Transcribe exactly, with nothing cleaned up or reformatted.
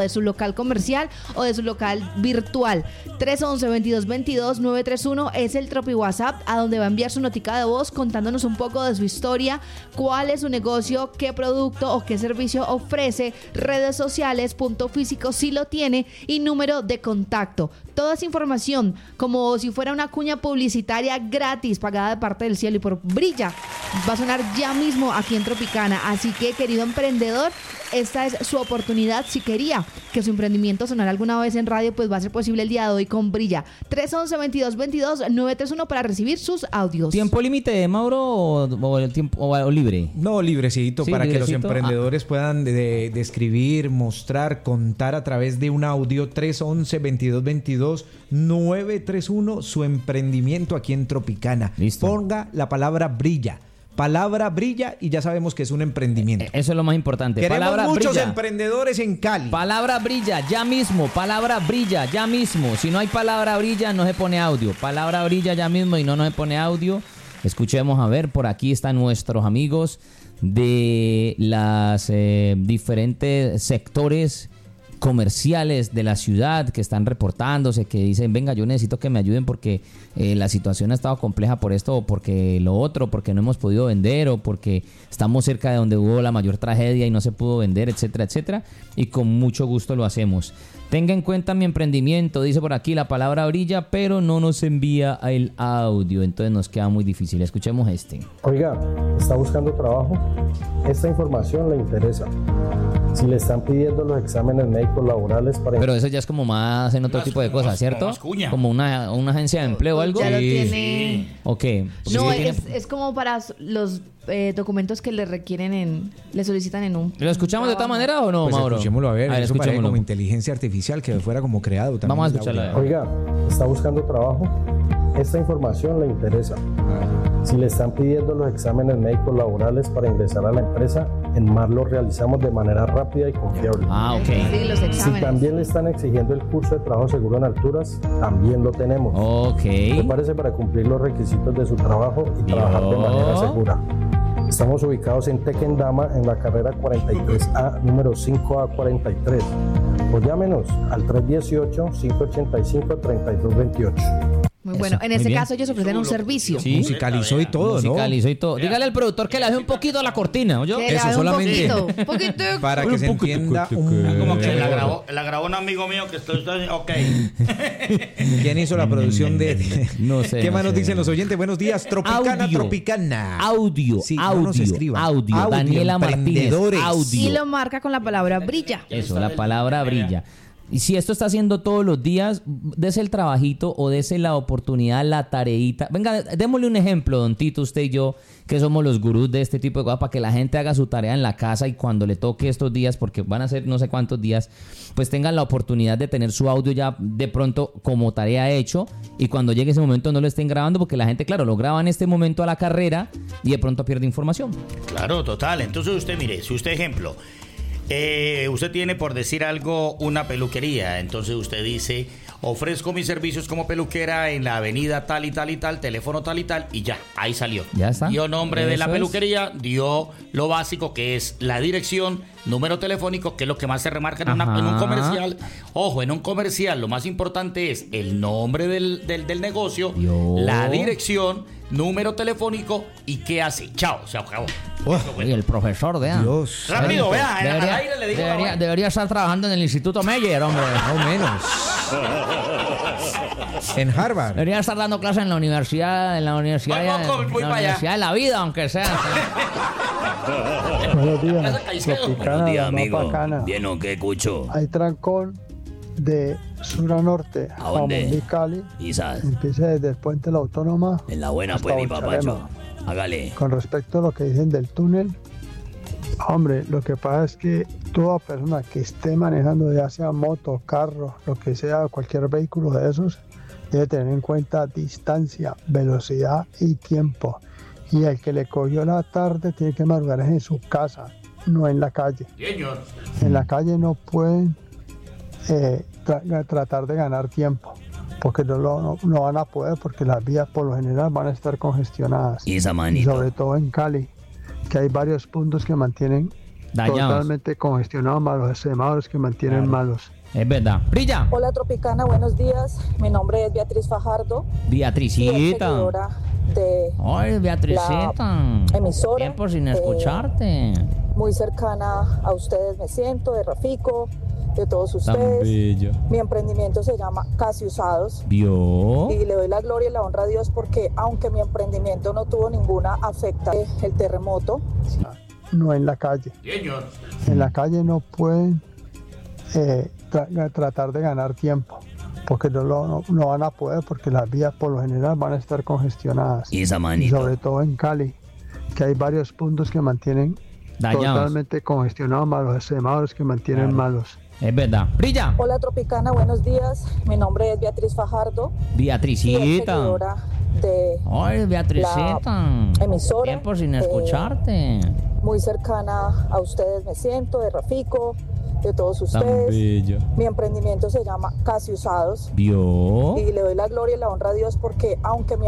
de su local comercial o de su local virtual. tres once, veintidós veintidós, nueve tres uno es el Tropi WhatsApp a donde va a enviar su notica de voz contándonos un poco de su historia, cuál es su negocio, qué producto o qué servicio ofrece, redes sociales, punto físico si lo tiene y número de contacto. Toda esa información como si fuera una cuña publicitaria gratis pagada de parte del cielo y por Brilla va a sonar ya mismo aquí en Tropicana. Así que, querido emprendedor, esta es su oportunidad. Si quería que su emprendimiento sonara alguna vez en radio, pues va a ser posible el día de hoy con Brilla. tres once, veintidós veintidós, nueve tres uno para recibir sus audios. ¿Tiempo límite, Mauro, o, o, el tiempo, o, o libre? No, librecito, sí, para librecito. Que los emprendedores ah. puedan describir, de, de mostrar, contar a través de un audio. Tres once, veintidós veintidós, nueve tres uno su emprendimiento aquí en Tropicana. Listo. Ponga la palabra Brilla. Palabra Brilla y ya sabemos que es un emprendimiento. Eso es lo más importante. Queremos palabra muchos brilla. emprendedores en Cali. Palabra Brilla, ya mismo. Palabra Brilla, ya mismo. Si no hay palabra Brilla, no se pone audio. Palabra Brilla ya mismo y no nos se pone audio. Escuchemos a ver, por aquí están nuestros amigos de las eh, diferentes sectores comerciales de la ciudad que están reportándose, que dicen, venga, yo necesito que me ayuden porque eh, la situación ha estado compleja por esto o porque lo otro, porque no hemos podido vender o porque estamos cerca de donde hubo la mayor tragedia y no se pudo vender, etcétera, etcétera, y con mucho gusto lo hacemos. Tenga en cuenta mi emprendimiento, dice por aquí la palabra Brilla, pero no nos envía el audio, entonces nos queda muy difícil. Escuchemos este. Oiga, ¿está buscando trabajo? Esta información le interesa. Si le están pidiendo los exámenes médicos laborales para... Pero eso ya es como más en otro más, tipo de cosas, ¿cierto? Como, como una, una agencia de empleo o algo. Ya lo sí. tiene... Ok. No, sí, es, es como para los eh, documentos que le requieren en... Le solicitan en un... ¿Lo escuchamos de esta manera o no, pues Mauro? Escuchémoslo a ver. A ver, eso parece como inteligencia artificial que fuera como creado también. Vamos a escucharla. Oiga, ¿está buscando trabajo? Esta información le interesa. Si le están pidiendo los exámenes médicos laborales para ingresar a la empresa, en M A R los realizamos de manera rápida y confiable. Ah, ok. Sí, los exámenes. Si también le están exigiendo el curso de trabajo seguro en alturas, también lo tenemos. Ok. Prepárese para cumplir los requisitos de su trabajo y trabajar de manera segura. Estamos ubicados en Tequendama, en la carrera cuarenta y tres A, número cinco A cuarenta y tres. O llámenos al tres uno ocho, cinco ocho cinco, tres dos dos ocho. Muy bueno, Eso, en ese bien. caso ellos ofrecen un servicio. Sí, musicalizó y todo, ¿no? Musicalizó y todo. Dígale al productor que le hace un poquito a la cortina, ¿oyó? Que Eso solamente. Un poquito, un poquito. Para que se entienda un... Como que la grabó, la grabó un amigo mío que estoy... estoy ok. ¿Quién hizo la producción de...? No sé. ¿Qué no más nos sé. dicen los oyentes? Buenos días, Tropicana, Audio. Tropicana. Audio, Sí, no audio, nos escriban. audio, Audio, Daniela Martínez, emprendedores. audio. Y lo marca con la palabra Brilla. Eso, la palabra Brilla. Y si esto está haciendo todos los días, dese el trabajito o dese la oportunidad, la tareita. Venga, démosle un ejemplo, don Tito, usted y yo, que somos los gurús de este tipo de cosas, para que la gente haga su tarea en la casa y cuando le toque estos días, porque van a ser no sé cuántos días, pues tengan la oportunidad de tener su audio ya de pronto como tarea hecho y cuando llegue ese momento no lo estén grabando, porque la gente, claro, lo graba en este momento a la carrera y de pronto pierde información. Claro, total. Entonces usted, mire, si usted, ejemplo... Eh, usted tiene, por decir algo, una peluquería. Entonces usted dice, ofrezco mis servicios como peluquera en la avenida tal y tal y tal, teléfono tal y tal, y ya, ahí salió. Ya está. Dio nombre de la Eso es. peluquería, dio lo básico que es la dirección, número telefónico, que es lo que más se remarca en, una- Ajá. en un comercial. Ojo, en un comercial lo más importante es el nombre del, del, del negocio, Yo. la dirección, número telefónico y qué hace. Chao, se acabó. Oye, el profesor, vea. Dios. Rápido, vea, al Debería, aire le digo la debería, vaina. debería estar trabajando en el Instituto Meyer, hombre. Más o menos. En Harvard. Debería estar dando clases en la universidad, en la universidad, Voy, de, voy, voy la para allá. universidad de la vida, aunque sea. Buenos días. Caicedo. Tropicana, la más bacana. ¿Bien o qué, Cucho? Hay trancón de sur a norte, ¿A dónde? Jamundí, Cali. Quizás. Empieza desde el puente de la Autónoma. En la buena, hasta pues, mi Bolcharema. papacho. Hágale. Con respecto a lo que dicen del túnel, hombre, lo que pasa es que toda persona que esté manejando, ya sea moto, carro, lo que sea, cualquier vehículo de esos, debe tener en cuenta distancia, velocidad y tiempo. Y el que le cogió la tarde tiene que madrugar en su casa, no en la calle. Señor. En la calle no pueden eh, tra- tratar de ganar tiempo, porque no, lo- no, no van a poder, porque las vías por lo general van a estar congestionadas. Y esa Y manito. sobre todo en Cali, que hay varios puntos que mantienen Dañados. Totalmente congestionados, malos semáforos que mantienen Claro. malos. Es verdad. ¡Brilla! Hola Tropicana, buenos días. Mi nombre es Beatriz Fajardo. Y es Beatricita. seguidora de Ay, Beatricita. la emisora. Tiempo sin eh, escucharte. Muy cercana a ustedes me siento, de Rafico, de todos ustedes. bella. Mi emprendimiento se llama Casi Usados. ¿Vio? Y le doy la gloria y la honra a Dios porque aunque mi emprendimiento no tuvo ninguna afecta el terremoto, No en la calle. Señor. En la calle no pueden eh, tra- tratar de ganar tiempo, porque no, lo, no, no van a poder, porque las vías por lo general van a estar congestionadas. Y esa Y manito. sobre todo en Cali, que hay varios puntos que mantienen Dañados. totalmente congestionados, malos semáforos que mantienen Claro. malos. Es verdad. ¡Brilla! Hola Tropicana, buenos días. Mi nombre es Beatriz Fajardo. Y es Beatricita. seguidora de Ay, Beatricita. la emisora, Tiempo sin eh, escucharte. muy cercana a ustedes me siento, de Rafico, de todos ustedes. bella. Mi emprendimiento se llama Casi Usados. ¿Vio? Y le doy la gloria y la honra a Dios porque aunque mi